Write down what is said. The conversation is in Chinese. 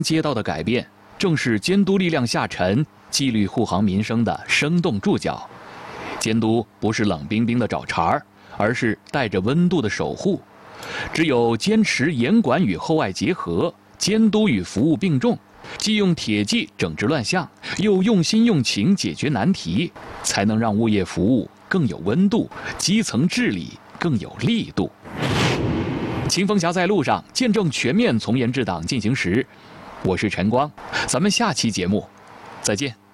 街道的改变，正是监督力量下沉、纪律护航民生的生动注脚。监督不是冷冰冰的找茬儿，而是带着温度的守护。只有坚持严管与厚爱结合，监督与服务并重，既用铁骑整治乱象，又用心用情解决难题，才能让物业服务更有温度，基层治理更有力度。清风侠在路上，见证全面从严治党进行时。我是陈光，咱们下期节目再见。